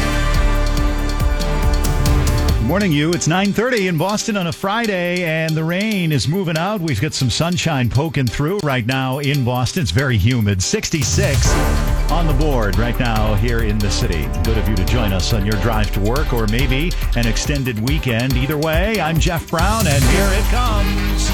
Morning, you. It's nine thirty in Boston on a Friday, and the rain is moving out. We've got some sunshine poking through right now in Boston. It's very humid. sixty-six. on the board right now here in the city. Good of you to join us on your drive to work or maybe an extended weekend. Either way, I'm Jeff Brown, and here it comes.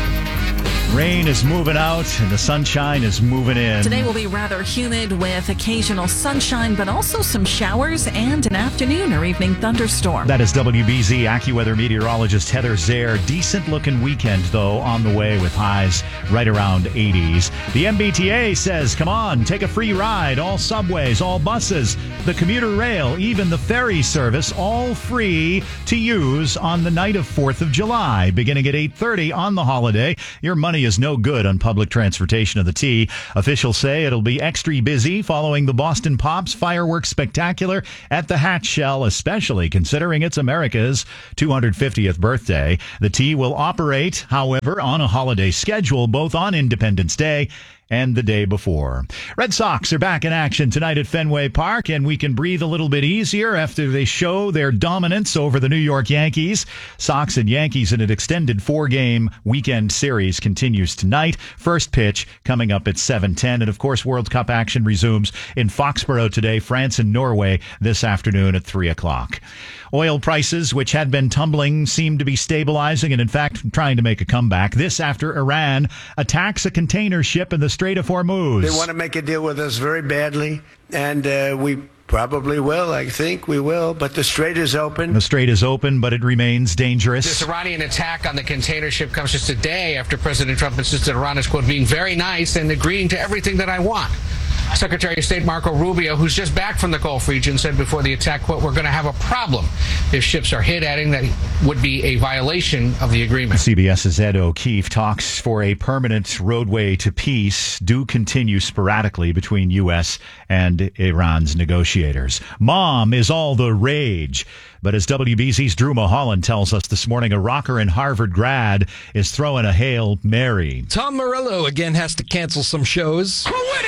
Rain is moving out and the sunshine is moving in. Today will be rather humid with occasional sunshine, but also some showers and an afternoon or evening thunderstorm. That is W B Z AccuWeather meteorologist Heather Zare. Decent looking weekend, though, on the way with highs right around eighties. The M B T A says, come on, take a free ride. All subways, all buses, the commuter rail, even the ferry service, all free to use on the night of fourth of July. Beginning at eight thirty on the holiday. Your money is no good on public transportation of the T. Officials say it'll be extra busy following the Boston Pops fireworks spectacular at the Hatch Shell, especially considering it's America's two hundred fiftieth birthday. The T will operate, however, on a holiday schedule, both on Independence Day and the day before. Red Sox are back in action tonight at Fenway Park, and we can breathe a little bit easier after they show their dominance over the New York Yankees. Sox and Yankees in an extended four-game weekend series continues tonight. First pitch coming up at seven ten, and of course World Cup action resumes in Foxborough today, France and Norway this afternoon at three o'clock. Oil prices, which had been tumbling, seem to be stabilizing and, in fact, trying to make a comeback. This after Iran attacks a container ship in the Strait of Hormuz. They want to make a deal with us very badly, and uh, we probably will. I think we will, but the strait is open. The strait is open, but it remains dangerous. This Iranian attack on the container ship comes just a day after President Trump insisted Iran is, quote, being very nice and agreeing to everything that I want. Secretary of State Marco Rubio, who's just back from the Gulf region, said before the attack, quote, we're going to have a problem if ships are hit, adding that would be a violation of the agreement. CBS's Ed O'Keefe. Talks for a permanent roadway to peace do continue sporadically between U S and Iran's negotiators. Mom is all the rage. But as W B Z's Drew Mulholland tells us this morning, a rocker and Harvard grad is throwing a Hail Mary. Tom Morello again has to cancel some shows.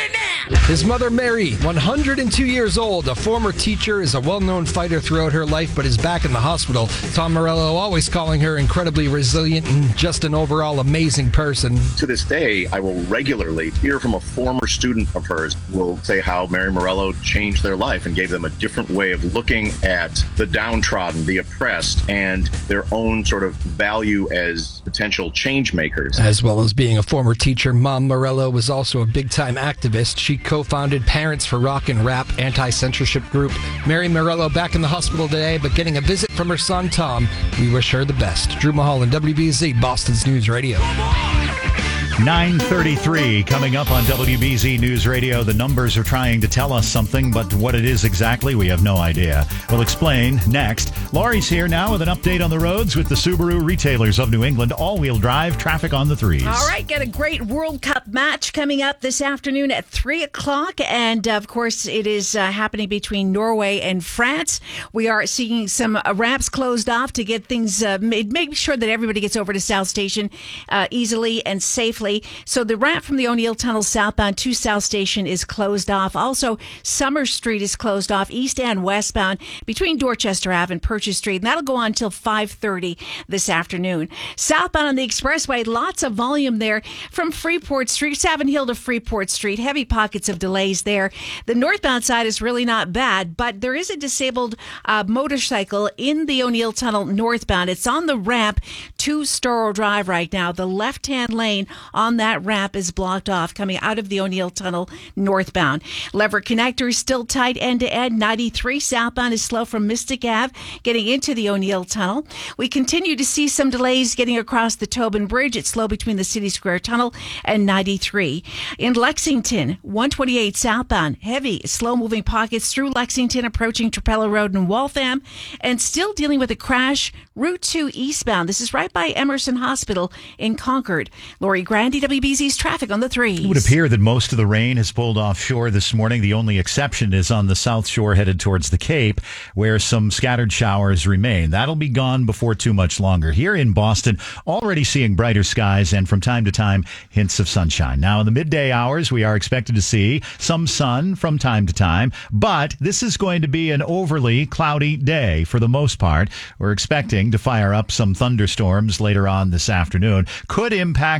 His mother, Mary, one hundred two years old, a former teacher, is a well-known fighter throughout her life, but is back in the hospital. Tom Morello always calling her incredibly resilient and just an overall amazing person. To this day, I will regularly hear from a former student of hers who will say how Mary Morello changed their life and gave them a different way of looking at the downtrodden, the oppressed, and their own sort of value as potential change makers. As well as being a former teacher, Mom Morello was also a big-time activist. She co-founded Parents for Rock and Rap anti-censorship group. Mary Morello back in the hospital today, but getting a visit from her son, Tom. We wish her the best. Drew Mulholland, W B Z, Boston's News Radio. nine thirty-three coming up on W B Z News Radio. The numbers are trying to tell us something, but what it is exactly, we have no idea. We'll explain next. Laurie's here now with an update on the roads with the Subaru retailers of New England. All-wheel drive traffic on the threes. All right, got a great World Cup match coming up this afternoon at three o'clock. And, of course, it is uh, happening between Norway and France. We are seeing some uh, ramps closed off to get things uh, made, make sure that everybody gets over to South Station uh, easily and safely. So the ramp from the O'Neill Tunnel southbound to South Station is closed off. Also, Summer Street is closed off, east and westbound, between Dorchester Avenue and Purchase Street. And that'll go on until five thirty this afternoon. Southbound on the expressway, lots of volume there from Freeport Street, Savin Hill to Freeport Street. Heavy pockets of delays there. The northbound side is really not bad, but there is a disabled uh, motorcycle in the O'Neill Tunnel northbound. It's on the ramp to Storrow Drive right now. The left-hand lane on that ramp is blocked off coming out of the O'Neill Tunnel northbound. Lever connector is still tight end-to-end. ninety-three southbound is slow from Mystic Ave getting into the O'Neill Tunnel. We continue to see some delays getting across the Tobin Bridge. It's slow between the City Square Tunnel and ninety-three. In Lexington, one twenty-eight southbound, heavy, slow-moving pockets through Lexington approaching Trapelo Road in Waltham, and still dealing with a crash, Route two eastbound. This is right by Emerson Hospital in Concord. Lori Grandy, W B Z's traffic on the threes. It would appear that most of the rain has pulled offshore this morning. The only exception is on the south shore headed towards the Cape, where some scattered showers remain. That'll be gone before too much longer. Here in Boston, already seeing brighter skies and from time to time hints of sunshine. Now in the midday hours, we are expected to see some sun from time to time, but this is going to be an overly cloudy day for the most part. We're expecting to fire up some thunderstorms later on this afternoon. Could impact the world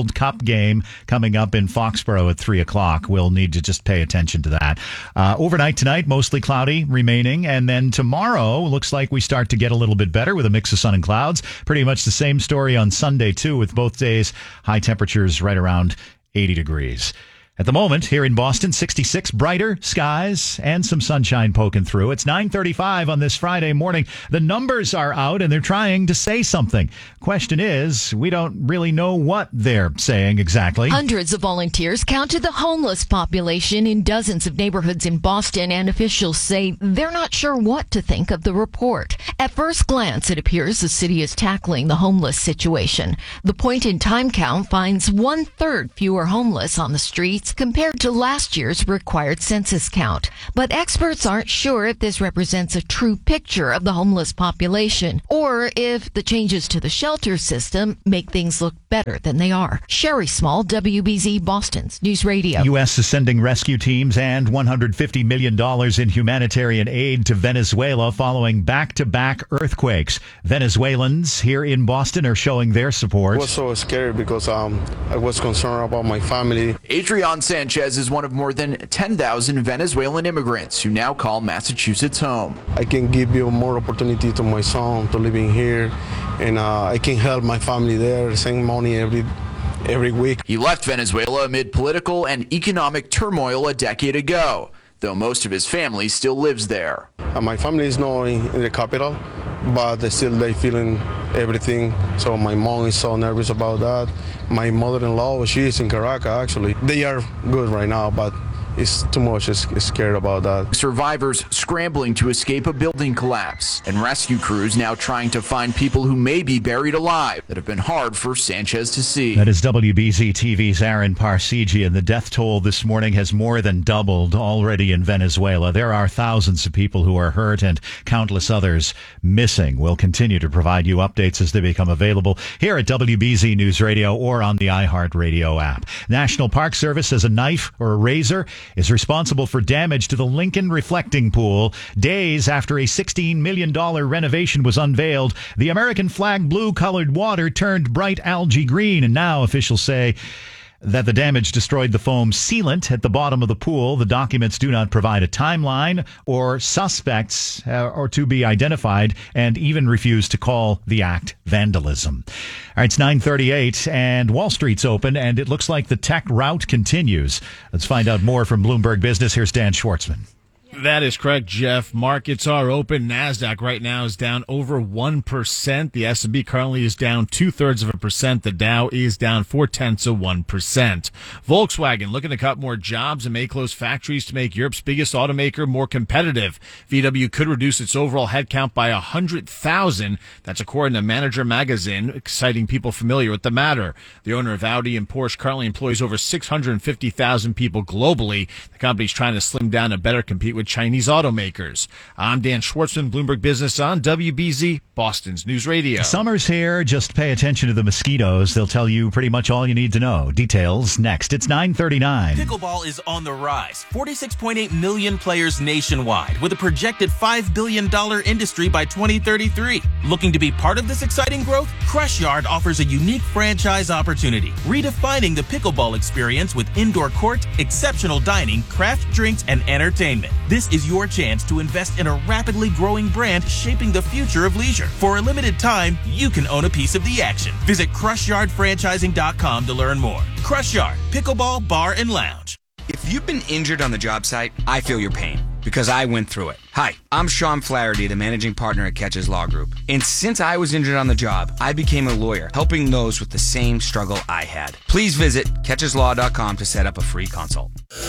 World Cup game coming up in Foxborough at three o'clock. We'll need to just pay attention to that. Uh, overnight tonight, mostly cloudy remaining. And then tomorrow, looks like we start to get a little bit better with a mix of sun and clouds. Pretty much the same story on Sunday, too, with both days high temperatures right around eighty degrees. At the moment, here in Boston, sixty-six, brighter skies and some sunshine poking through. It's nine thirty-five on this Friday morning. The numbers are out and they're trying to say something. Question is, we don't really know what they're saying exactly. Hundreds of volunteers counted the homeless population in dozens of neighborhoods in Boston, and officials say they're not sure what to think of the report. At first glance, it appears the city is tackling the homeless situation. The point-in-time count finds one-third fewer homeless on the streets compared to last year's required census count. But experts aren't sure if this represents a true picture of the homeless population or if the changes to the shelter system make things look better than they are. Sherry Small, W B Z Boston's News Radio. U S is sending rescue teams and one hundred fifty million dollars in humanitarian aid to Venezuela following back-to-back earthquakes. Venezuelans here in Boston are showing their support. It was so scary because um, I was concerned about my family. Adrian Sanchez is one of more than ten thousand Venezuelan immigrants who now call Massachusetts home. I can give you more opportunity to my son to living here, and uh, I can help my family there, send money every every week. He left Venezuela amid political and economic turmoil a decade ago, though most of his family still lives there. Uh, my family is not in, in the capital, but they still they feeling everything. So my mom is so nervous about that. My mother-in-law, she is in Caracas actually. They are good right now, but it's too much. It's, it's scared about that. Survivors scrambling to escape a building collapse, and rescue crews now trying to find people who may be buried alive that have been hard for Sanchez to see. That is W B Z T V's Aaron Parsigi, and the death toll this morning has more than doubled already in Venezuela. There are thousands of people who are hurt and countless others missing. We'll continue to provide you updates as they become available here at W B Z News Radio or on the iHeartRadio app. National Park Service says a knife or a razor is responsible for damage to the Lincoln Reflecting Pool. Days after a sixteen million dollars renovation was unveiled, the American flag blue-colored water turned bright algae green, and now officials say that the damage destroyed the foam sealant at the bottom of the pool. The documents do not provide a timeline or suspects uh, or to be identified, and even refuse to call the act vandalism. All right, it's nine thirty-eight, and Wall Street's open, and it looks like the tech rout continues. Let's find out more from Bloomberg Business. Here's Dan Schwartzman. That is correct, Jeff. Markets are open. NASDAQ right now is down over one percent. The S and B currently is down two-thirds of a percent. The Dow is down four-tenths of one percent. Volkswagen looking to cut more jobs and may close factories to make Europe's biggest automaker more competitive. V W could reduce its overall headcount by one hundred thousand. That's according to Manager Magazine, citing people familiar with the matter. The owner of Audi and Porsche currently employs over six hundred fifty thousand people globally. The company's trying to slim down and better compete with Chinese automakers. I'm Dan Schwartzman, Bloomberg Business on W B Z, Boston's News Radio. Summer's here. Just pay attention to the mosquitoes. They'll tell you pretty much all you need to know. Details next. It's nine thirty-nine. Pickleball is on the rise. forty-six point eight million players nationwide, with a projected five billion dollars industry by twenty thirty-three. Looking to be part of this exciting growth? Crush Yard offers a unique franchise opportunity, redefining the pickleball experience with indoor court, exceptional dining, craft drinks, and entertainment. This is your chance to invest in a rapidly growing brand shaping the future of leisure. For a limited time, you can own a piece of the action. Visit crush yard franchising dot com to learn more. Crush Yard, pickleball, bar, and lounge. If you've been injured on the job site, I feel your pain, because I went through it. Hi, I'm Sean Flaherty, the managing partner at Catches Law Group. And since I was injured on the job, I became a lawyer, helping those with the same struggle I had. Please visit catches law dot com to set up a free consult.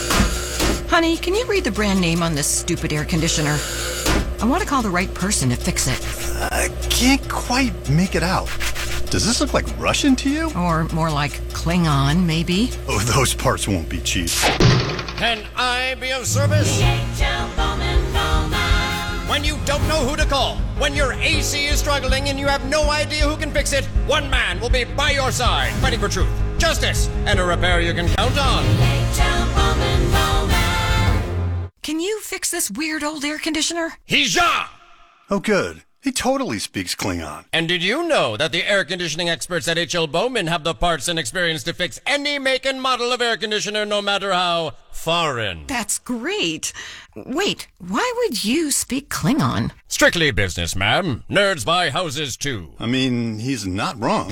Honey, can you read the brand name on this stupid air conditioner? I want to call the right person to fix it. I can't quite make it out. Does this look like Russian to you? Or more like Klingon, maybe? Oh, those parts won't be cheap. Can I be of service? When you don't know who to call, when your A C is struggling and you have no idea who can fix it, one man will be by your side, fighting for truth, justice, and a repair you can count on. Can you fix this weird old air conditioner? He's ja! Oh, good. He totally speaks Klingon. And did you know that the air conditioning experts at H L Bowman have the parts and experience to fix any make and model of air conditioner, no matter how foreign? That's great. Wait, why would you speak Klingon? Strictly business, ma'am. Nerds buy houses, too. I mean, he's not wrong.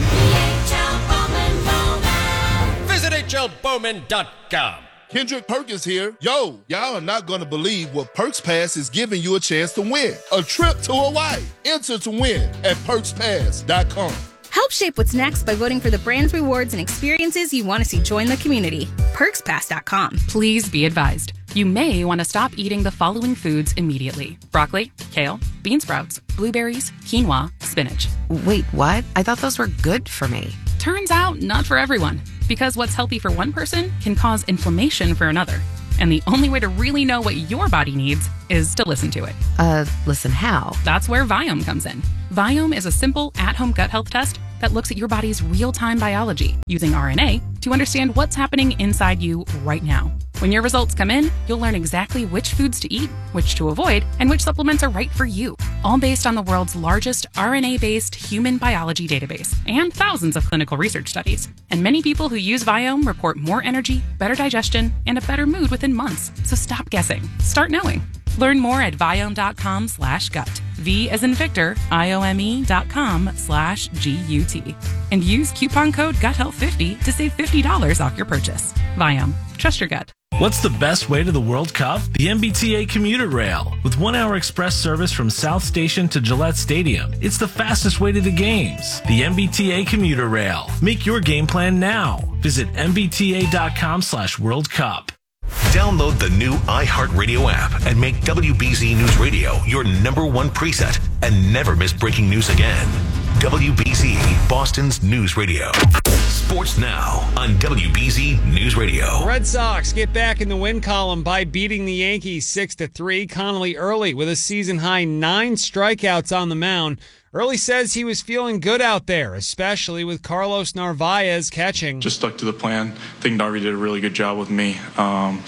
Visit H L Bowman dot com. Kendrick Perkins here. Yo, y'all are not going to believe what Perks Pass is giving you a chance to win. A trip to Hawaii. Enter to win at perks pass dot com. Help shape what's next by voting for the brands, rewards, and experiences you want to see join the community. perks pass dot com. Please be advised. You may want to stop eating the following foods immediately. Broccoli, kale, bean sprouts, blueberries, quinoa, spinach. Wait, what? I thought those were good for me. Turns out, not for everyone. Because what's healthy for one person can cause inflammation for another. And the only way to really know what your body needs is to listen to it. Uh, listen how? That's where Viome comes in. Viome is a simple at-home gut health test that looks at your body's real-time biology using R N A to understand what's happening inside you right now. When your results come in, you'll learn exactly which foods to eat, which to avoid, and which supplements are right for you. All based on the world's largest R N A-based human biology database and thousands of clinical research studies. And many people who use Viome report more energy, better digestion, and a better mood within months. So stop guessing. Start knowing. Learn more at Viome.com slash gut. V as in Victor, I-O-M-E dot com slash G-U-T. And use coupon code gut health fifty to save fifty dollars off your purchase. Viome. Trust your gut. What's the best way to the World Cup? The M B T A Commuter Rail. With one-hour express service from South Station to Gillette Stadium, it's the fastest way to the games. The M B T A Commuter Rail. Make your game plan now. Visit M B T A dot com slash World Cup. Download the new iHeartRadio app and make W B Z News Radio your number one preset and never miss breaking news again. W B Z, Boston's news radio. Sports now on W B Z News Radio. Red Sox get back in the win column by beating the Yankees six to three. Connolly Early with a season-high nine strikeouts on the mound. Early says he was feeling good out there, especially with Carlos Narvaez catching. Just stuck to the plan. I think Narvi did a really good job with me. Um,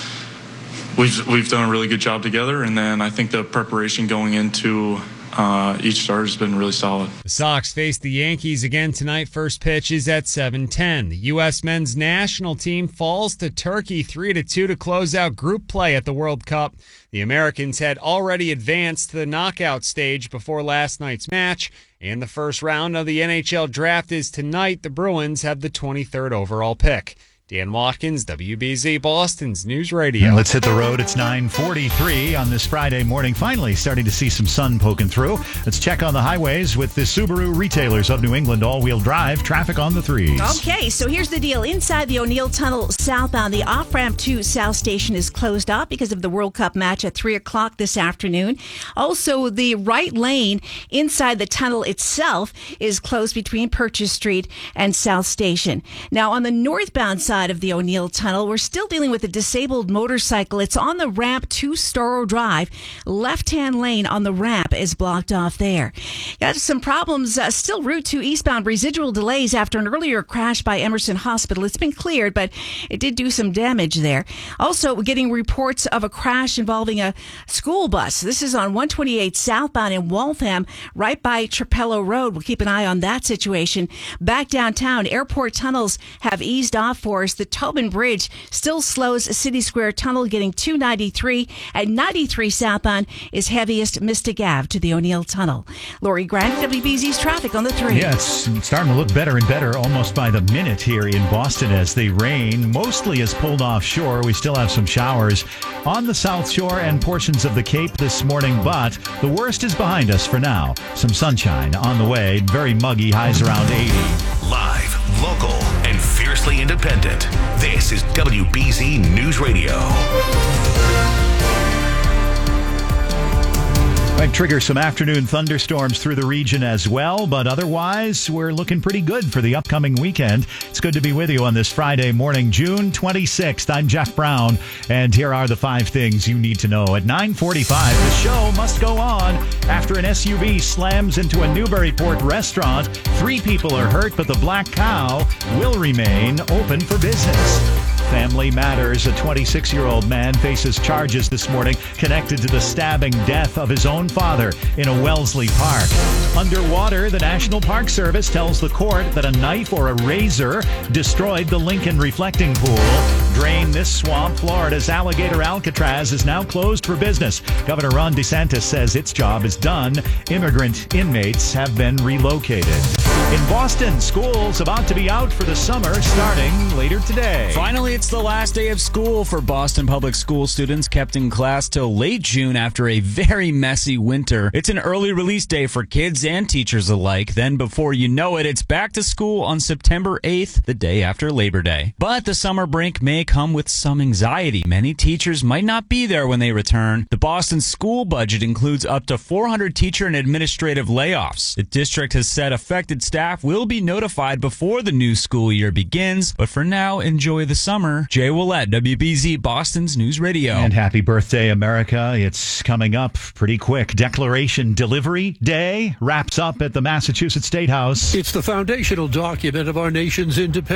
we've we've done a really good job together, and then I think the preparation going into uh, each start has been really solid. The Sox face the Yankees again tonight. First pitch is at seven ten. The U S men's national team falls to Turkey three to two to close out group play at the World Cup. The Americans had already advanced to the knockout stage before last night's match, and the first round of the N H L draft is tonight. The Bruins have the twenty-third overall pick. Dan Watkins, W B Z Boston's News Radio. And let's hit the road. It's nine forty-three on this Friday morning. Finally starting to see some sun poking through. Let's check on the highways with the Subaru Retailers of New England all-wheel drive. Traffic on the threes. Okay, so here's the deal. Inside the O'Neill Tunnel southbound, the off-ramp to South Station is closed off because of the World Cup match at three o'clock this afternoon. Also, the right lane inside the tunnel itself is closed between Purchase Street and South Station. Now, on the northbound side of the O'Neill Tunnel, we're still dealing with a disabled motorcycle. It's on the ramp to Storrow Drive. Left-hand lane on the ramp is blocked off there. Got some problems uh, still route two eastbound. Residual delays after an earlier crash by Emerson Hospital. It's been cleared, but it did do some damage there. Also, we're getting reports of a crash involving a school bus. This is on one twenty-eight southbound in Waltham, right by Trapello Road. We'll keep an eye on that situation. Back downtown, airport tunnels have eased off for us. The Tobin Bridge still slows City Square Tunnel, getting two ninety-three. At ninety-three southbound is heaviest Mystic Avenue to the O'Neill Tunnel. Lori Grant, W B Z's traffic on the three. Yes, it's starting to look better and better almost by the minute here in Boston as the rain mostly is pulled offshore. We still have some showers on the South Shore and portions of the Cape this morning, but the worst is behind us for now. Some sunshine on the way, very muggy, highs around eighty. Live, local, and fiercely independent. This is W B Z News Radio. Might trigger some afternoon thunderstorms through the region as well, but otherwise, we're looking pretty good for the upcoming weekend. It's good to be with you on this Friday morning, June twenty-sixth. I'm Jeff Brown, and here are the five things you need to know. At nine forty-five, the show must go on after an S U V slams into a Newburyport restaurant. Three people are hurt, but the Black Cow will remain open for business. Family Matters. A twenty-six-year-old man faces charges this morning connected to the stabbing death of his own father in a Wellesley park. Underwater, the National Park Service tells the court that a knife or a razor destroyed the Lincoln reflecting pool. Drain this swamp. Florida's Alligator Alcatraz is now closed for business. Governor Ron DeSantis says its job is done. Immigrant inmates have been relocated. In Boston, school's about to be out for the summer starting later today. Finally, it's the last day of school for Boston Public School students, kept in class till late June after a very messy winter. It's an early release day for kids and teachers alike. Then before you know it, it's back to school on September eighth, the day after Labor Day. But the summer break may come with some anxiety. Many teachers might not be there when they return. The Boston school budget includes up to four hundred teacher and administrative layoffs. The district has said affected staff will be notified before the new school year begins. But for now, enjoy the summer. Jay Willett, W B Z Boston's News Radio. And happy birthday, America. It's coming up pretty quick. Declaration Delivery Day wraps up at the Massachusetts State House. It's the foundational document of our nation's independence.